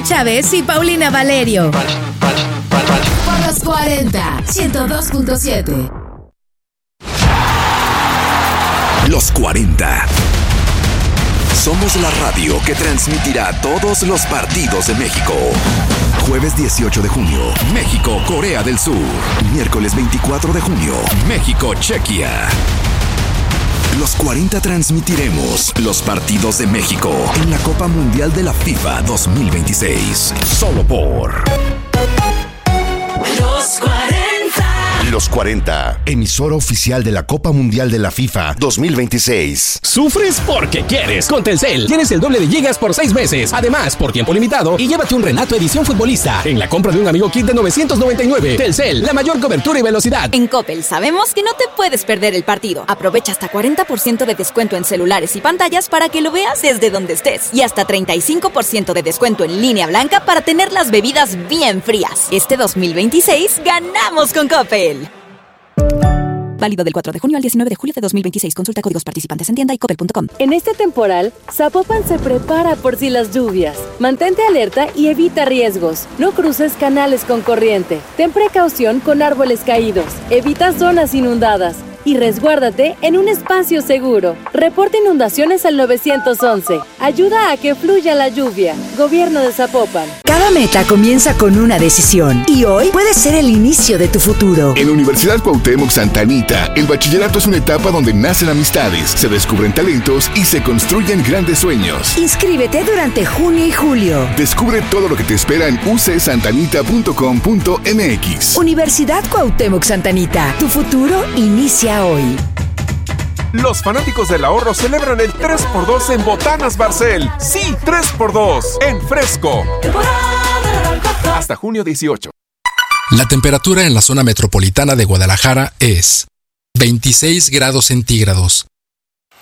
Josué Chávez y Paulina Valerio. Por los 40, 102.7. Los 40. Somos la radio que transmitirá todos los partidos de México. Jueves 18 de junio, México, Corea del Sur. Miércoles 24 de junio, México, Chequia. Los 40 transmitiremos los partidos de México en la Copa Mundial de la FIFA 2026. Solo por Los 40. Los 40, emisora oficial de la Copa Mundial de la FIFA 2026. Sufres porque quieres. Con Telcel tienes el doble de gigas por 6 meses. Además, por tiempo limitado, y llévate un Renato edición futbolista en la compra de un amigo kit de 999. Telcel, la mayor cobertura y velocidad. En Coppel sabemos que no te puedes perder el partido. Aprovecha hasta 40% de descuento en celulares y pantallas para que lo veas desde donde estés. Y hasta 35% de descuento en línea blanca para tener las bebidas bien frías. Este 2026 ganamos con Coppel. Válido del 4 de junio al 19 de julio de 2026. Consulta códigos participantes en tienda y coppel.com. En este temporal, Zapopan se prepara por si las lluvias. Mantente alerta y evita riesgos. No cruces canales con corriente. Ten precaución con árboles caídos. Evita zonas inundadas. Y resguárdate en un espacio seguro. Reporta inundaciones al 911. Ayuda a que fluya la lluvia. Gobierno de Zapopan. Cada meta comienza con una decisión y hoy puede ser el inicio de tu futuro. En Universidad Cuauhtémoc Santa Anita, el bachillerato es una etapa donde nacen amistades, se descubren talentos y se construyen grandes sueños. Inscríbete durante junio y julio. Descubre todo lo que te espera en ucsantanita.com.mx. Universidad Cuauhtémoc Santa Anita. Tu futuro inicia hoy. Los fanáticos del ahorro celebran el 3x2 en Botanas Barcel. Sí, 3x2 en fresco. Hasta junio 18. La temperatura en la zona metropolitana de Guadalajara es 26 grados centígrados.